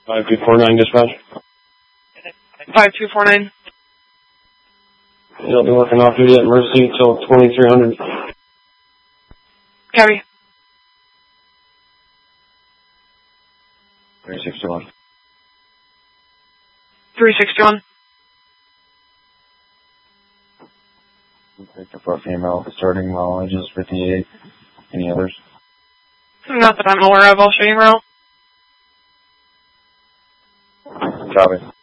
5249 dispatch. 5249. You'll be working off duty at Mercy till 2300. Copy. 361. 361. Victor for a female, starting mileage is 58. Any others? Not that I'm aware of. I'll show you around. Copy.